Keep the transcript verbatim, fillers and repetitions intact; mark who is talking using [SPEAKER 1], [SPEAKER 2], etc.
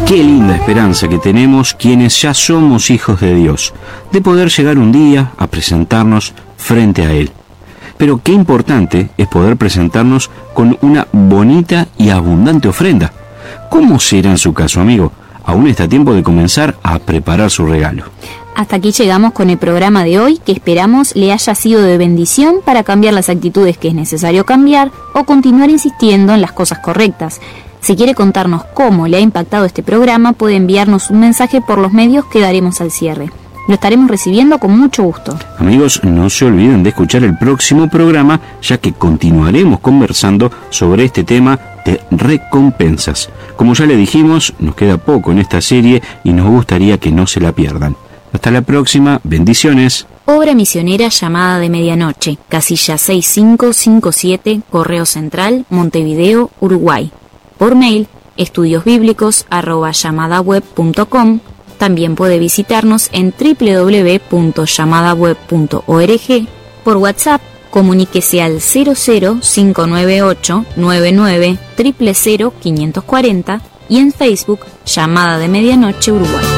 [SPEAKER 1] Qué linda esperanza que tenemos quienes ya somos hijos de Dios, de poder llegar un día a presentarnos frente a Él. Pero qué importante es poder presentarnos con una bonita y abundante ofrenda. ¿Cómo será en su caso, amigo? Aún está a tiempo de comenzar a preparar su regalo.
[SPEAKER 2] Hasta aquí llegamos con el programa de hoy, que esperamos le haya sido de bendición para cambiar las actitudes que es necesario cambiar o continuar insistiendo en las cosas correctas. Si quiere contarnos cómo le ha impactado este programa, puede enviarnos un mensaje por los medios que daremos al cierre. Lo estaremos recibiendo con mucho gusto.
[SPEAKER 1] Amigos, no se olviden de escuchar el próximo programa, ya que continuaremos conversando sobre este tema de recompensas. Como ya le dijimos, nos queda poco en esta serie y nos gustaría que no se la pierdan. Hasta la próxima, bendiciones.
[SPEAKER 2] Obra misionera Llamada de Medianoche, casilla seis cinco cinco siete, Correo Central, Montevideo, Uruguay. Por mail, estudiosbíblicos arroba llamadaweb punto com. También puede visitarnos en doble u doble u doble u punto llamadaweb punto org. Por WhatsApp, comuníquese al cero cero cinco nueve ocho nueve nueve cero cero cero cinco cuatro cero y en Facebook, Llamada de Medianoche Uruguay.